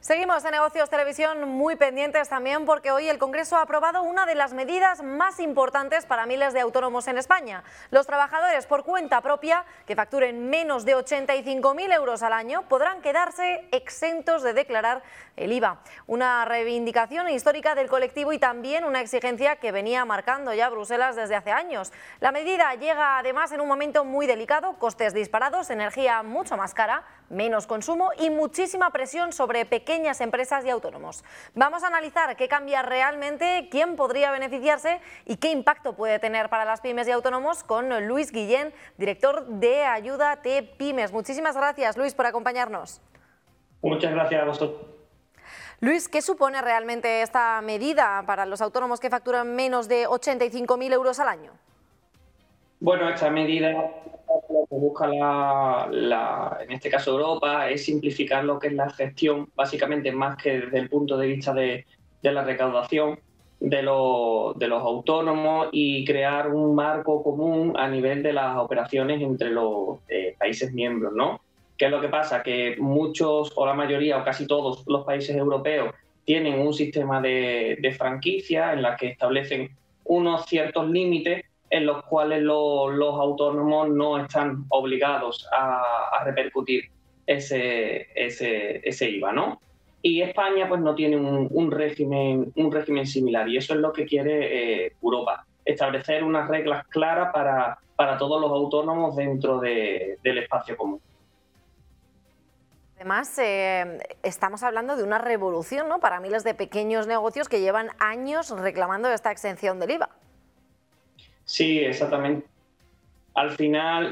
Seguimos en Negocios Televisión muy pendientes también porque hoy el Congreso ha aprobado una de las medidas más importantes para miles de autónomos en España. Los trabajadores por cuenta propia que facturen menos de 85.000 euros al año podrán quedarse exentos de declarar el IVA. Una reivindicación histórica del colectivo y también una exigencia que venía marcando ya Bruselas desde hace años. La medida llega además en un momento muy delicado, costes disparados, energía mucho más cara, menos consumo y muchísima presión sobre pequeñas empresas y autónomos. Vamos a analizar qué cambia realmente, quién podría beneficiarse y qué impacto puede tener para las pymes y autónomos con Luis Guillén, director de Ayúdate Pymes. Muchísimas gracias, Luis, por acompañarnos. Muchas gracias a vosotros. Luis, ¿qué supone realmente esta medida para los autónomos que facturan menos de 85.000 euros al año? Bueno, esta medida lo que busca en este caso Europa es simplificar lo que es la gestión, básicamente más que desde el punto de vista de la recaudación de los autónomos y crear un marco común a nivel de las operaciones entre los países miembros, ¿no? ¿Qué es lo que pasa? Que muchos o la mayoría o casi todos los países europeos tienen un sistema de franquicia en la que establecen unos ciertos límites en los cuales los autónomos no están obligados a repercutir ese IVA, ¿no? Y España pues no tiene un régimen similar y eso es lo que quiere Europa, establecer unas reglas claras para todos los autónomos dentro del espacio común. Además, estamos hablando de una revolución, ¿no?, para miles de pequeños negocios que llevan años reclamando esta exención del IVA. Sí, exactamente. Al final,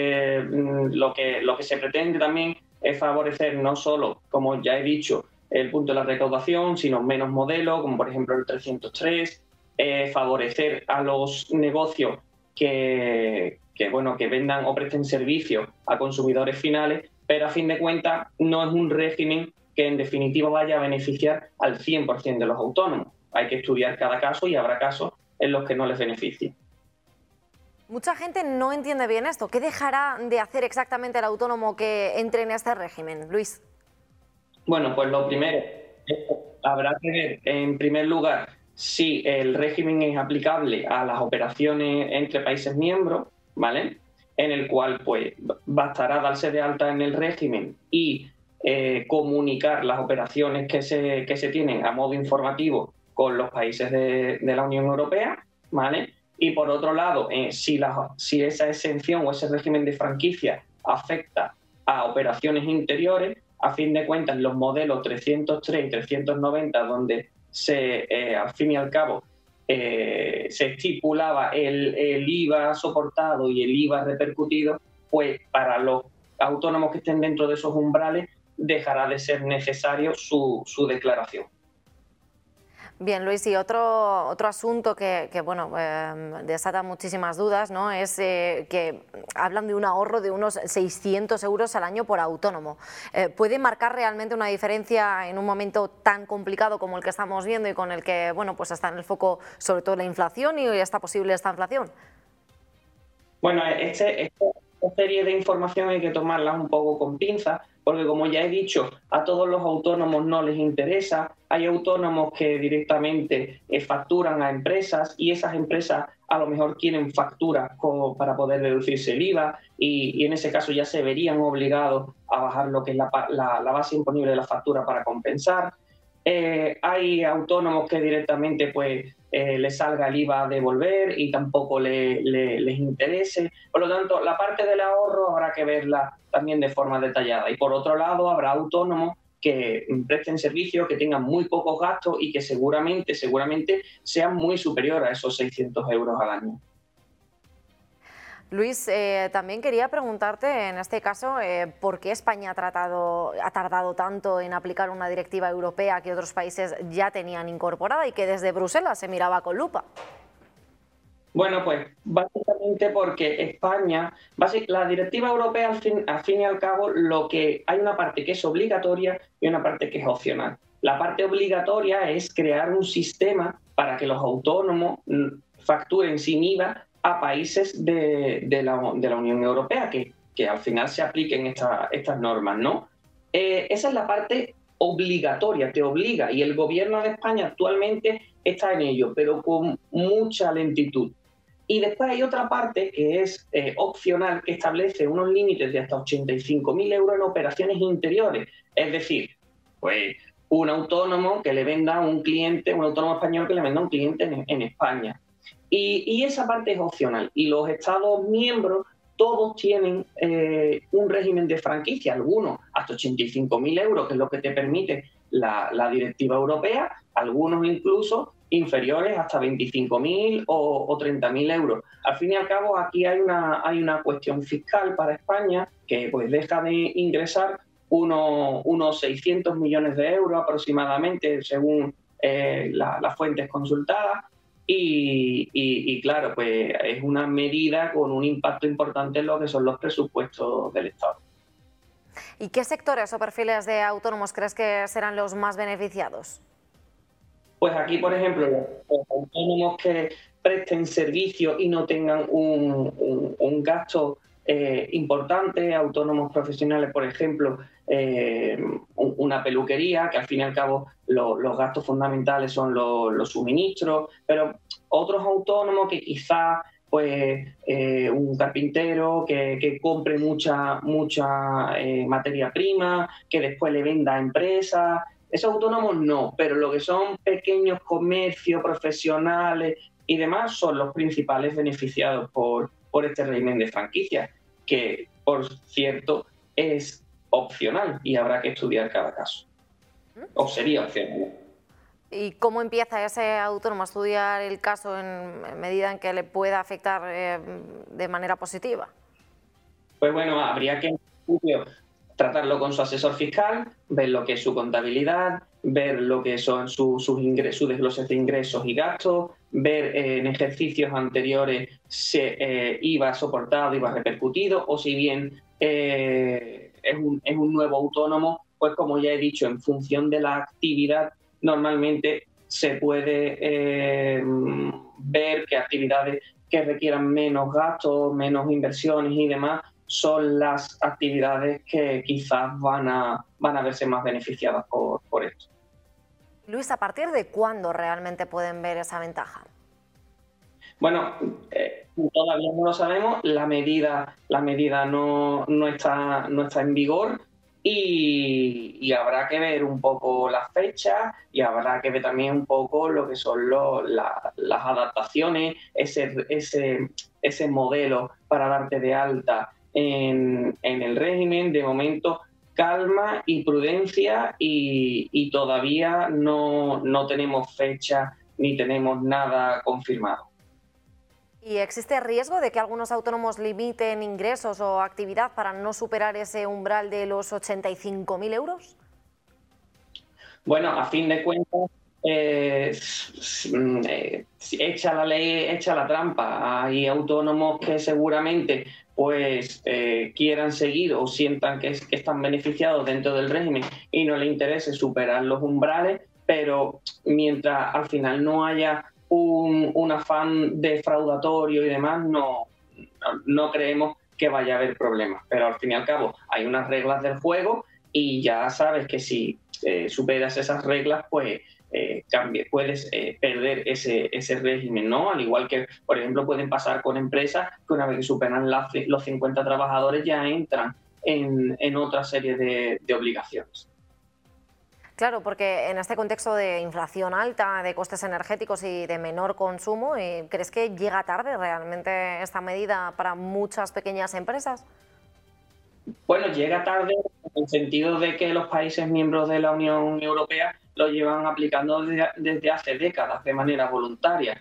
lo que se pretende también es favorecer no solo, como ya he dicho, el punto de la recaudación, sino menos modelos, como por ejemplo el 303, favorecer a los negocios que vendan o presten servicios a consumidores finales, pero a fin de cuentas no es un régimen que en definitiva vaya a beneficiar al 100% de los autónomos. Hay que estudiar cada caso y habrá casos en los que no les beneficie. Mucha gente no entiende bien esto. ¿Qué dejará de hacer exactamente el autónomo que entre en este régimen, Luis? Bueno, pues lo primero, habrá que ver, en primer lugar, si el régimen es aplicable a las operaciones entre países miembros, ¿vale?, en el cual pues bastará darse de alta en el régimen y comunicar las operaciones que se tienen a modo informativo con los países de la Unión Europea, ¿vale? Y por otro lado, si esa exención o ese régimen de franquicia afecta a operaciones interiores, a fin de cuentas los modelos 303 y 390, donde al fin y al cabo se estipulaba el IVA soportado y el IVA repercutido, pues para los autónomos que estén dentro de esos umbrales dejará de ser necesario su declaración. Bien, Luis, y otro asunto que desata muchísimas dudas, ¿no?, es que hablan de un ahorro de unos 600 euros al año por autónomo. ¿Puede marcar realmente una diferencia en un momento tan complicado como el que estamos viendo y con el que pues está en el foco sobre todo la inflación y está posible esta inflación? Bueno, esta serie de información hay que tomarla un poco con pinzas, porque como ya he dicho, a todos los autónomos no les interesa. Hay autónomos que directamente facturan a empresas y esas empresas a lo mejor quieren facturas para poder reducirse el IVA y en ese caso ya se verían obligados a bajar lo que es la base imponible de la factura para compensar. Hay autónomos que directamente les salga el IVA a devolver y tampoco les interese. Por lo tanto, la parte del ahorro habrá que verla también de forma detallada. Y por otro lado, habrá autónomos que presten servicios, que tengan muy pocos gastos y que seguramente sean muy superiores a esos 600 euros al año. Luis, también quería preguntarte en este caso por qué España ha tardado tanto en aplicar una directiva europea que otros países ya tenían incorporada y que desde Bruselas se miraba con lupa. Bueno, pues básicamente porque España, la directiva europea al fin y al cabo, hay una parte que es obligatoria y una parte que es opcional. La parte obligatoria es crear un sistema para que los autónomos facturen sin IVA a países de la Unión Europea, que al final se apliquen estas normas, ¿no? Esa es la parte obligatoria, te obliga, y el gobierno de España actualmente está en ello, pero con mucha lentitud. Y después hay otra parte que es opcional, que establece unos límites de hasta 85.000 euros en operaciones interiores. Es decir, pues un autónomo que le venda a un cliente, un autónomo español que le venda a un cliente en España. Y esa parte es opcional. Y los Estados miembros todos tienen un régimen de franquicia, algunos hasta 85.000 euros, que es lo que te permite la directiva europea, algunos incluso inferiores hasta 25.000 o 30.000 euros. Al fin y al cabo, aquí hay una cuestión fiscal para España que pues deja de ingresar unos 600 millones de euros aproximadamente, según las fuentes consultadas. Y claro, pues es una medida con un impacto importante en lo que son los presupuestos del Estado. ¿Y qué sectores o perfiles de autónomos crees que serán los más beneficiados? Pues aquí, por ejemplo, los autónomos que presten servicio y no tengan un gasto importante, autónomos profesionales, por ejemplo, una peluquería, que al fin y al cabo los gastos fundamentales son los suministros, pero otros autónomos que quizás pues un carpintero que compre mucha materia prima, que después le venda a empresas. Esos autónomos no, pero lo que son pequeños comercios profesionales y demás son los principales beneficiados por este régimen de franquicia, que, por cierto, es opcional y habrá que estudiar cada caso. O sería opcional. ¿Y cómo empieza ese autónomo a estudiar el caso en medida en que le pueda afectar de manera positiva? Pues bueno, habría que en principio tratarlo con su asesor fiscal, ver lo que es su contabilidad, ver lo que son sus ingresos, sus desgloses de ingresos y gastos, ver en ejercicios anteriores si IVA soportado, IVA repercutido, o si bien es un nuevo autónomo, pues como ya he dicho, en función de la actividad, normalmente se puede ver qué actividades que requieran menos gastos, menos inversiones y demás, son las actividades que quizás van a verse más beneficiadas por esto. Luis, ¿a partir de cuándo realmente pueden ver esa ventaja? Bueno, todavía no lo sabemos, la medida no está en vigor y habrá que ver un poco las fechas y habrá que ver también un poco lo que son las adaptaciones, ese modelo para darte de alta en el régimen. De momento, calma y prudencia y todavía no tenemos fecha ni tenemos nada confirmado. ¿Y existe riesgo de que algunos autónomos limiten ingresos o actividad para no superar ese umbral de los 85.000 euros? Bueno, a fin de cuentas, echa la ley, echa la trampa. Hay autónomos que seguramente pues quieran seguir o sientan que están beneficiados dentro del régimen y no les interese superar los umbrales, pero mientras al final no haya un afán defraudatorio y demás, no creemos que vaya a haber problemas. Pero al fin y al cabo hay unas reglas del juego y ya sabes que si superas esas reglas, pues puedes perder ese régimen, ¿no? Al igual que, por ejemplo, pueden pasar con empresas que una vez que superan los 50 trabajadores ya entran en otra serie de obligaciones. Claro, porque en este contexto de inflación alta, de costes energéticos y de menor consumo, ¿crees que llega tarde realmente esta medida para muchas pequeñas empresas? Bueno, llega tarde en el sentido de que los países miembros de la Unión Europea lo llevan aplicando desde hace décadas de manera voluntaria.